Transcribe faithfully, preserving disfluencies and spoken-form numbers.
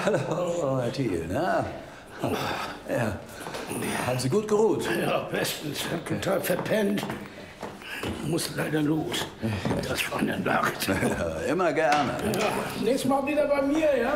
Hallo, Herr Thiel. Na? Ja. Haben Sie gut geruht? Ja, bestens. Ich hab total verpennt. Muss leider los. Das war eine Nacht. Ja, immer gerne. Ja, nächstes Mal wieder bei mir, ja?